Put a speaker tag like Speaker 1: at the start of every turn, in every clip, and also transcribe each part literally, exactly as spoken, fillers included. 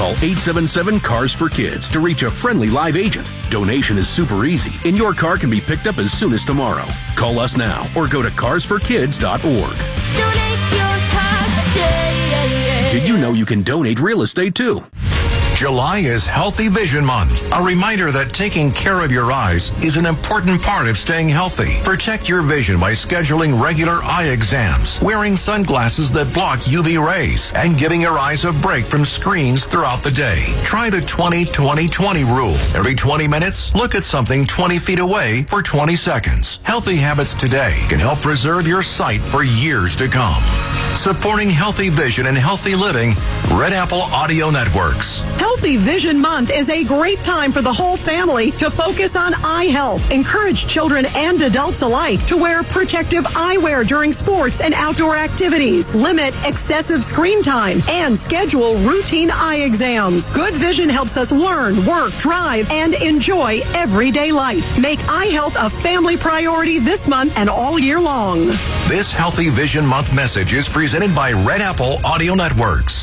Speaker 1: Call eight seven seven, C A R S for Kids to reach a friendly live agent. Donation is super easy, and your car can be picked up as soon as tomorrow. Call us now or go to cars for kids dot org.
Speaker 2: Donate your car today.
Speaker 1: Did you know you can donate real estate too?
Speaker 3: July is Healthy Vision Month, a reminder that taking care of your eyes is an important part of staying healthy. Protect your vision by scheduling regular eye exams, wearing sunglasses that block U V rays, and giving your eyes a break from screens throughout the day. Try the twenty twenty twenty rule. Every twenty minutes, look at something twenty feet away for twenty seconds. Healthy habits today can help preserve your sight for years to come. Supporting healthy vision and healthy living, Red Apple Audio Networks.
Speaker 4: Healthy Vision Month is a great time for the whole family to focus on eye health. Encourage children and adults alike to wear protective eyewear during sports and outdoor activities. Limit excessive screen time and schedule routine eye exams. Good vision helps us learn, work, drive, and enjoy everyday life. Make eye health a family priority this month and all year long.
Speaker 3: This Healthy Vision Month message is presented by Red Apple Audio Networks.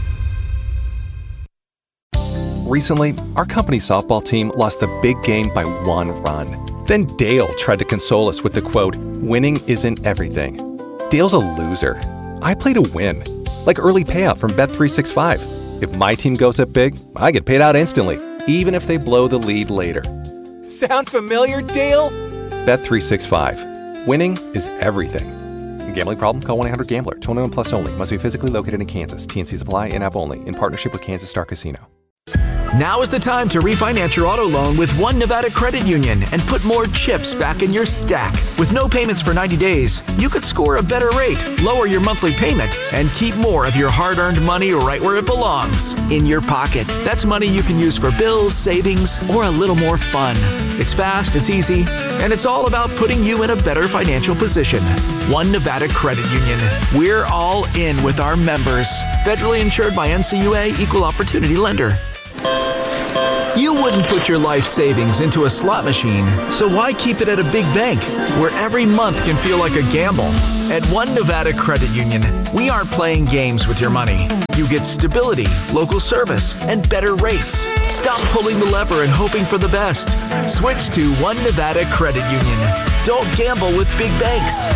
Speaker 5: Recently, our company's softball team lost the big game by one run. Then Dale tried to console us with the quote, "Winning isn't everything." Dale's a loser. I play to win. Like early payout from Bet three sixty-five. If my team goes up big, I get paid out instantly, even if they blow the lead later. Sound familiar, Dale? Bet three sixty-five. Winning is everything. Gambling problem? Call one eight hundred gambler. twenty-one plus only. Must be physically located in Kansas. T N Cs apply. In-app only. In partnership with Kansas Star Casino.
Speaker 6: Now is the time to refinance your auto loan with One Nevada Credit Union and put more chips back in your stack. With no payments for ninety days, you could score a better rate, lower your monthly payment, and keep more of your hard-earned money right where it belongs, in your pocket. That's money you can use for bills, savings, or a little more fun. It's fast, it's easy, and it's all about putting you in a better financial position. One Nevada Credit Union. We're all in with our members. Federally insured by N C U A, Equal Opportunity Lender. You wouldn't put your life savings into a slot machine, so why keep it at a big bank where every month can feel like a gamble? At One Nevada Credit Union, we aren't playing games with your money. You get stability, local service, and better rates. Stop pulling the lever and hoping for the best. Switch to One Nevada Credit Union. Don't gamble with big banks.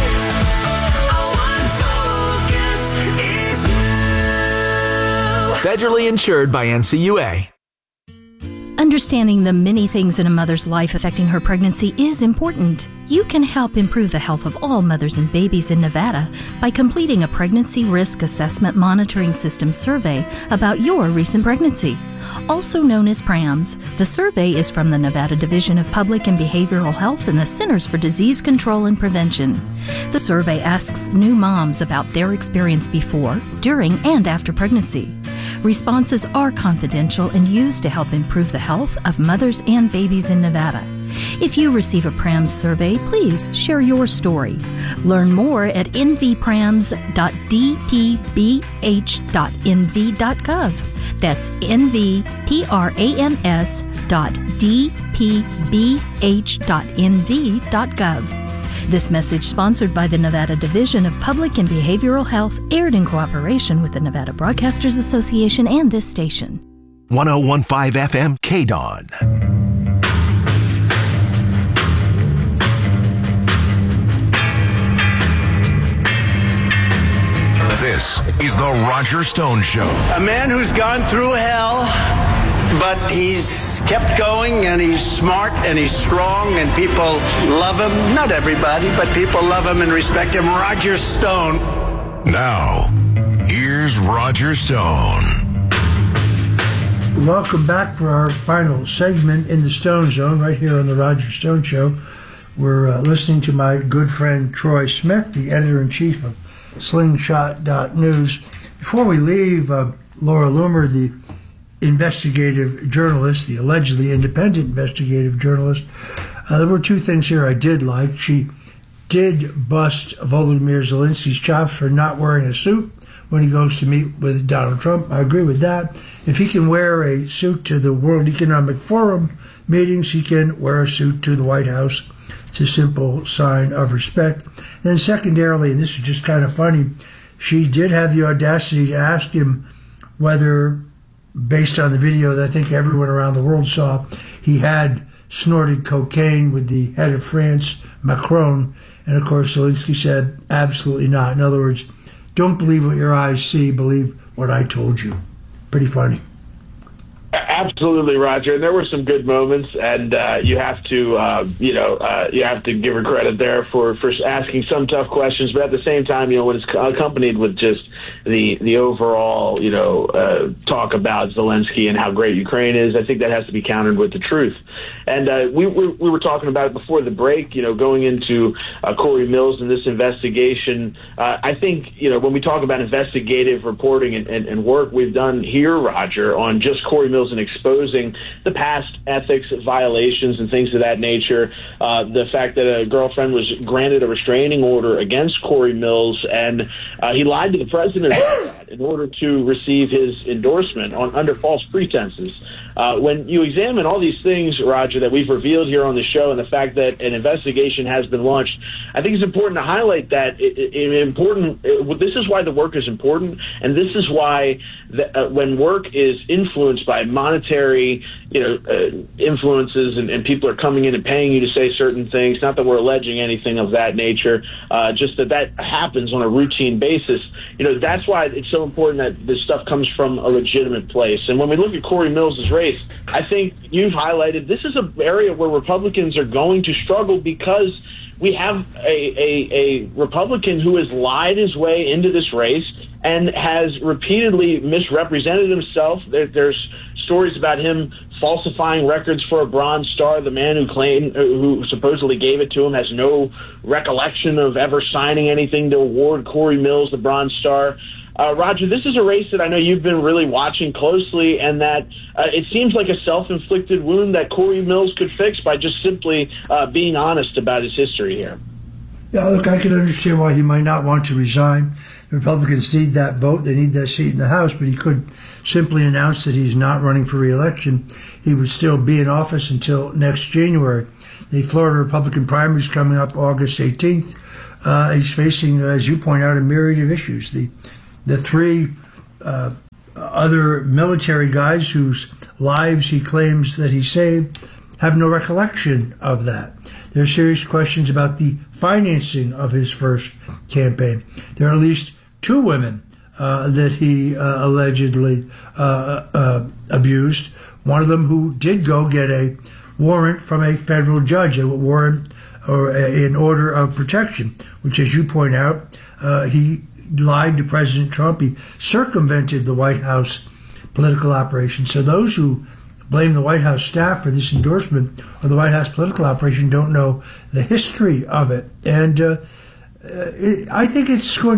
Speaker 6: Federally insured by N C U A.
Speaker 7: Understanding the many things in a mother's life affecting her pregnancy is important. You can help improve the health of all mothers and babies in Nevada by completing a Pregnancy Risk Assessment Monitoring System survey about your recent pregnancy. Also known as PRAMS, the survey is from the Nevada Division of Public and Behavioral Health and the Centers for Disease Control and Prevention. The survey asks new moms about their experience before, during, and after pregnancy. Responses are confidential and used to help improve the health of mothers and babies in Nevada. If you receive a PRAMS survey, please share your story. Learn more at n v prams dot d p b h dot n v dot gov. That's n v prams dot d p b h dot n v dot gov. This message, sponsored by the Nevada Division of Public and Behavioral Health, aired in cooperation with the Nevada Broadcasters Association and this station.
Speaker 8: one oh one point five F M K D O N.
Speaker 3: This is the Roger Stone Show.
Speaker 9: A man who's gone through hell, but he's kept going, and he's smart, and he's strong, and people love him. Not everybody, but people love him and respect him. Roger Stone.
Speaker 3: Now, here's Roger Stone.
Speaker 10: Welcome back for our final segment in the Stone Zone, right here on the Roger Stone Show. We're uh, listening to my good friend Troy Smith, the editor-in-chief of slingshot dot news. Before we leave, uh, Laura Loomer, the investigative journalist, the allegedly independent investigative journalist, uh, there were two things here I did like. She did bust Volodymyr Zelensky's chops for not wearing a suit when he goes to meet with Donald Trump. I agree with that. If he can wear a suit to the World Economic Forum meetings, he can wear a suit to the White House. It's a simple sign of respect. Then secondarily, and this is just kind of funny, she did have the audacity to ask him whether based on the video that I think everyone around the world saw, he had snorted cocaine with the head of France, Macron. And, of course, Zelensky said, absolutely not. In other words, don't believe what your eyes see, believe what I told you. Pretty funny.
Speaker 11: Absolutely, Roger. And there were some good moments, and uh, you have to, uh, you know, uh, you have to give her credit there for, for asking some tough questions. But at the same time, you know, when it's accompanied with just the the overall, you know, uh, talk about Zelensky and how great Ukraine is, I think that has to be countered with the truth. And uh, we, we we were talking about it before the break, you know, going into uh, Corey Mills and this investigation. Uh, I think, you know, when we talk about investigative reporting and, and, and work we've done here, Roger, on just Corey Mills and exposing the past ethics violations and things of that nature, uh, the fact that a girlfriend was granted a restraining order against Corey Mills, and uh, he lied to the president in order to receive his endorsement on under false pretenses. Uh, when you examine all these things, Roger, that we've revealed here on the show, and the fact that an investigation has been launched, I think it's important to highlight that it, it, important. It, this is why the work is important, and this is why the, uh, when work is influenced by monetary, you know, uh, influences, and, and people are coming in and paying you to say certain things. Not that we're alleging anything of that nature, uh, just that that happens on a routine basis. You know, that's why it's so important that this stuff comes from a legitimate place. And when we look at Corey Mills' race, I think you've highlighted this is an area where Republicans are going to struggle, because we have a, a, a Republican who has lied his way into this race and has repeatedly misrepresented himself. There, there's stories about him falsifying records for a Bronze Star. The man who claimed, who supposedly gave it to him, has no recollection of ever signing anything to award Corey Mills the Bronze Star. Uh, Roger, this is a race that I know you've been really watching closely, and that uh, it seems like a self-inflicted wound that Corey Mills could fix by just simply uh, being honest about his history here.
Speaker 10: Yeah, look, I can understand why he might not want to resign. The Republicans need that vote. They need that seat in the House, but he could simply announce that he's not running for re-election. He would still be in office until next January. The Florida Republican primary is coming up August eighteenth. Uh, he's facing, as you point out, a myriad of issues. The The three uh, other military guys whose lives he claims that he saved have no recollection of that. There are serious questions about the financing of his first campaign. There are at least two women uh, that he uh, allegedly uh, uh, abused. One of them who did go get a warrant from a federal judge, a warrant or a, an order of protection, which, as you point out, uh, he lied to President Trump. He circumvented the White House political operation. So those who blame the White House staff for this endorsement or the White House political operation don't know the history of it. And uh, it, I think it's going